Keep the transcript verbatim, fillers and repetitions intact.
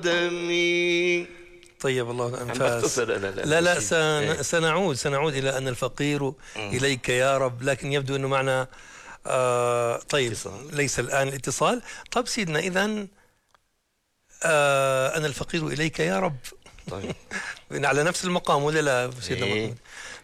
دمي. طيب الله الأنفاس. لا لا, لا, لا سن... سنعود سنعود إلى أن الفقير م. إليك يا رب، لكن يبدو أنه معنا آه طيب اتصال. ليس الآن الاتصال. طب سيدنا إذن آه أنا الفقير إليك يا رب. طيب على نفس المقام ولا لا سيدنا إيه؟ محمود؟